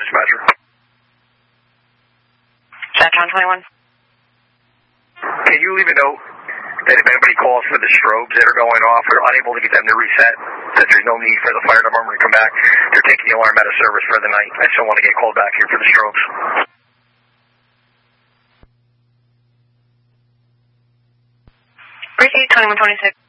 Dispatcher. Satron 21. Can you leave a note that if anybody calls for the strobes that are going off or unable to get them to reset, that there's no need for the fire department to come back? They're taking the alarm out of service for the night. I just don't want to get called back here for the strobes. Precinct 2126.